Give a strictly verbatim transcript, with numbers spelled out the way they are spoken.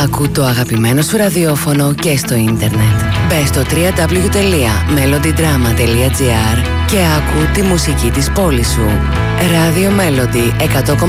Άκου το αγαπημένο σου ραδιόφωνο και στο ίντερνετ. Μπες στο double-u double-u double-u τελεία melody drama τελεία gr και άκου τη μουσική της πόλης σου. Radio Melody εκατό κόμμα